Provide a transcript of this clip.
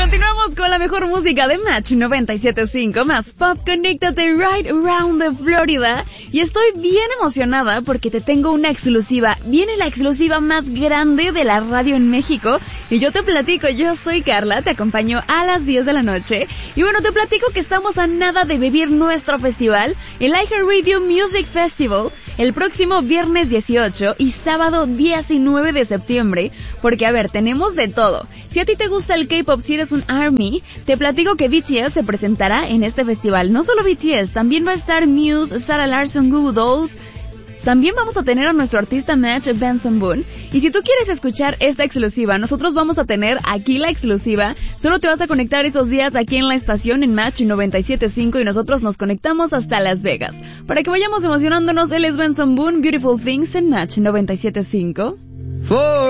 Continuamos con la mejor música de Match 97.5, más pop. Conéctate right around the Florida. Y estoy bien emocionada porque te tengo una exclusiva. Viene la exclusiva más grande de la radio en México. Y yo te platico, yo soy Carla, te acompaño a las 10 de la noche. Y bueno, te platico que estamos a nada de vivir nuestro festival, el iHeartRadio Music Festival, el próximo viernes 18 y sábado 19 de septiembre. Porque a ver, tenemos de todo. Si a ti te gusta el K-pop, si eres un ARMY, te platico que BTS se presentará en este festival. No solo BTS, también va a estar Muse, Sarah Larsson, Goo Goo Dolls. También vamos a tener a nuestro artista Match, Benson Boone. Y si tú quieres escuchar esta exclusiva, nosotros vamos a tener aquí la exclusiva. Solo te vas a conectar esos días aquí en la estación en Match 97.5 y nosotros nos conectamos hasta Las Vegas. Para que vayamos emocionándonos, él es Benson Boone, Beautiful Things en Match 97.5.